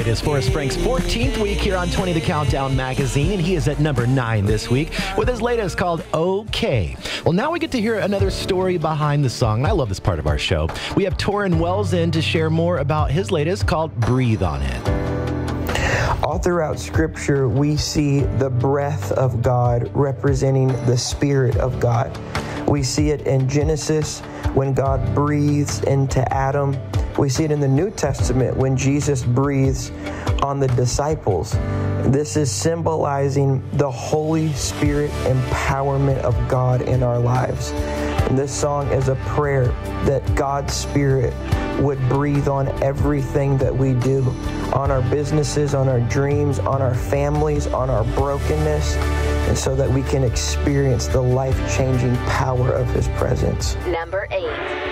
It is Forrest Frank's 14th week here on 20 The Countdown magazine, and he is at number 9 this week with his latest called OK. Well, now we get to hear another story behind the song, and I love this part of our show. We have Torrin Wells in to share more about his latest called Breathe on It. All throughout Scripture, we see the breath of God representing the Spirit of God. We see it in Genesis when God breathes into Adam. We see it in the New Testament when Jesus breathes on the disciples. This is symbolizing the Holy Spirit empowerment of God in our lives. And this song is a prayer that God's Spirit would breathe on everything that we do, on our businesses, on our dreams, on our families, on our brokenness, and so that we can experience the life-changing power of His presence. Number 8.